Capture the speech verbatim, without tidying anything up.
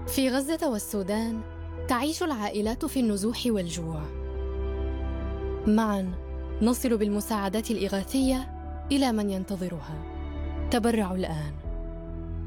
في غزة والسودان تعيش العائلات في النزوح والجوع. معاً نصل بالمساعدات الإغاثية إلى من ينتظرها. تبرعوا الآن.